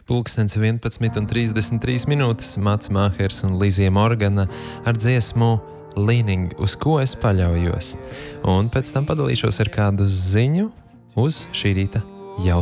Pulkstens 11:33 minūtes, Mats Māhers un Lizija Morgana ar dziesmu Leaning, uz ko es paļaujos. Un pēc tam padalīšos ar kādu ziņu uz šī rīta